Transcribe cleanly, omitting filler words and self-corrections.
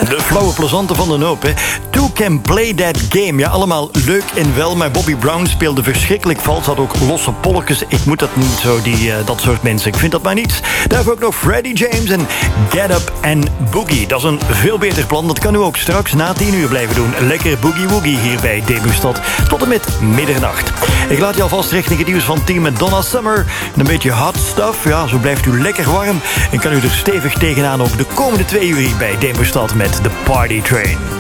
De flauwe plezante van de hoop, hè. Two can play that game. Ja, allemaal leuk en wel, maar Bobby Brown speelde verschrikkelijk vals. Had ook losse polletjes. Ik moet dat niet zo, dat soort mensen. Ik vind dat maar niets. Daarvoor ook nog Freddie James en Get Up and Boogie. Dat is een veel beter plan. Dat kan u ook straks na 10 uur blijven doen. Lekker boogie woogie hier bij Debustad. Tot en met middernacht. Ik laat je alvast richting het nieuws van team met Donna Summer. En een beetje hot stuff. Ja, zo blijft u lekker warm. En kan u er stevig tegenaan ook de komende 2 uur hier bij Debustad met de Party Train.